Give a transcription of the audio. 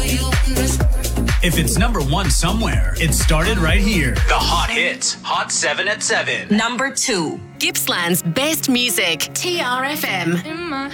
If it's number one somewhere, it started right here. The Hot Hits, Hot 7 at 7. Number 2. Gippsland's best music, TRFM. In my